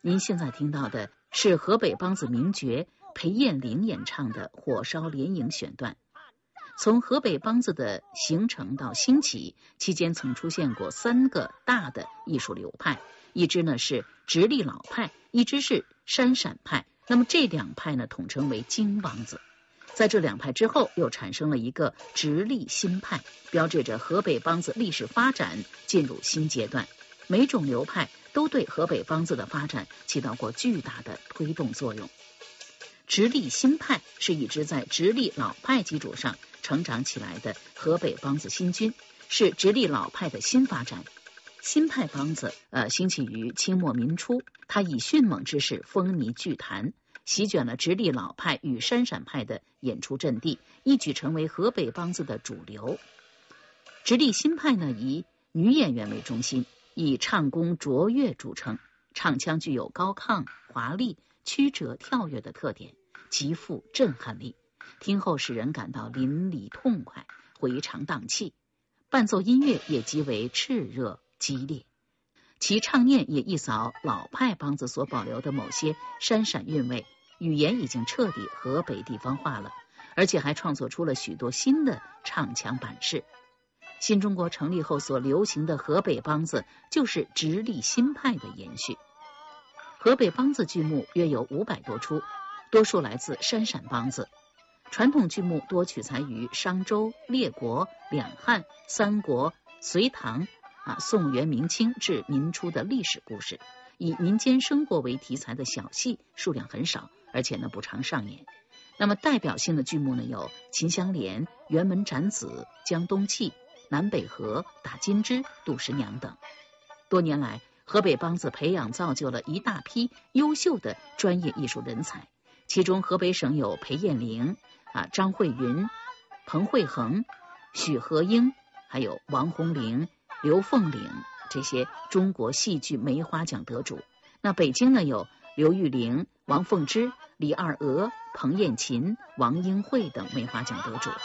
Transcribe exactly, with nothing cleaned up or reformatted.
您现在听到的是河北梆子名角裴艳玲演唱的《火烧连营》选段。从河北梆子的形成到兴起期间，曾出现过三个大的艺术流派，一支呢是直隶老派，一支是山陕派。那么这两派呢统称为京梆子。在这两派之后，又产生了一个直隶新派，标志着河北梆子历史发展进入新阶段。每种流派都对河北梆子的发展起到过巨大的推动作用。直隶新派是一支在直隶老派基础上成长起来的河北梆子新军，是直隶老派的新发展。新派梆子呃兴起于清末民初，它以迅猛之势风靡剧坛，席卷了直隶老派与山陕派的演出阵地，一举成为河北梆子的主流。直隶新派呢，以女演员为中心，以唱功卓越著称，唱腔具有高亢、华丽、曲折、跳跃的特点，极富震撼力，听后使人感到淋漓痛快，回肠荡气。伴奏音乐也极为炽热激烈，其唱念也一扫老派梆子所保留的某些山陕韵味，语言已经彻底河北地方化了，而且还创作出了许多新的唱腔版式。新中国成立后所流行的河北梆子就是直隶新派的延续。河北梆子剧目约有五百多出，多数来自山陕梆子。传统剧目多取材于商周、列国、两汉、三国、隋唐、啊宋元明清至民初的历史故事，以民间生活为题材的小戏数量很少，而且呢不常上演。那么代表性的剧目呢有秦香莲、辕门斩子、江东气、南北河、打金枝、杜十娘等。多年来，河北梆子培养造就了一大批优秀的专业艺术人才，其中河北省有裴艳玲、啊张慧云、彭慧恒、许和英，还有王红玲、刘凤岭这些中国戏剧梅花奖得主。那北京呢有刘玉玲、王凤芝、李二娥、彭艳琴、王英惠等梅花奖得主。